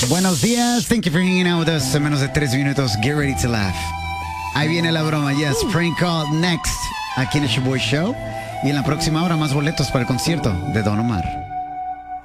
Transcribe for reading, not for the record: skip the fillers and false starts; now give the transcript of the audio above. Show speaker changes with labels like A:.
A: Buenos días. Thank you for hanging out with us. En menos de 3 minutos, get ready to laugh. Ahí viene la broma. Yes, prank call next. Aquí en el Show Boy Show. Y en la próxima hora, más boletos para el concierto de Don Omar.